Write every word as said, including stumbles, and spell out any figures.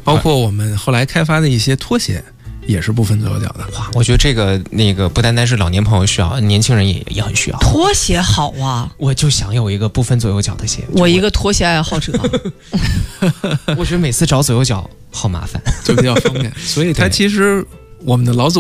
包括我们后来开发的一些拖鞋也是不分左右脚的。 哇，我觉得这个那个不单单是老年朋友需要，年轻人也也很需要。 拖鞋好啊， 我就想有一个不分左右脚的鞋。 我一个拖鞋爱好者。 我觉得每次找左右脚好麻烦， 就比较方便。所以它其实我们的老祖